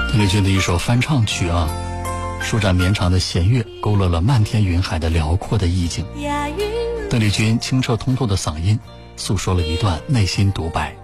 邓丽君的一首翻唱曲啊，舒展绵长的弦乐勾勒了漫天云海的辽阔的意境。邓丽君清澈通透的嗓音诉说了一段内心独白。